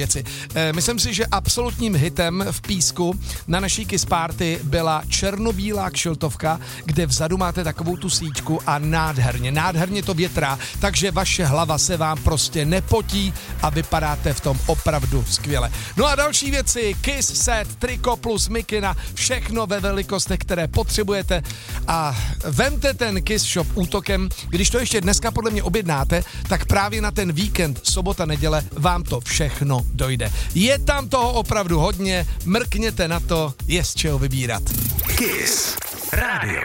věci. Myslím si, že absolutním hitem v Písku na naší Kiss Party byla černobílá kšiltovka, kde vzadu máte takovou tu síťku a nádherně to větrá, takže vaše hlava se vám prostě nepotí a vypadáte v tom opravdu skvěle. No a další věci, Kiss set, triko plus mikina, všechno ve velikostech, které potřebujete a vemte ten Kiss Shop útokem, když to ještě dneska podle mě objednáte, tak právě na ten víkend, sobota, neděle, vám to všechno dojde. Je tam toho opravdu hodně, mrkněte na to, je z čeho vybírat. Kiss Radio.